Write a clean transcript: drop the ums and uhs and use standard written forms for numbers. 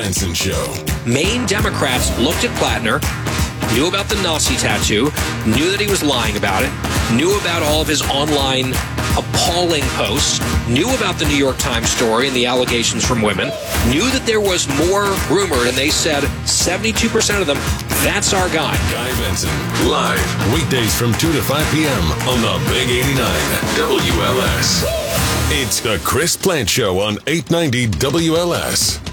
Benson Show. Maine Democrats looked at Plattner, knew about the Nazi tattoo, knew that he was lying about it, knew about all of his online appalling posts, knew about the New York Times story and the allegations from women, knew that there was more rumored, and they said 72% of them, that's our guy. Guy Benson, live weekdays from 2 to 5 p.m. on the Big 89 WLS. It's the Chris Plant Show on 890 WLS.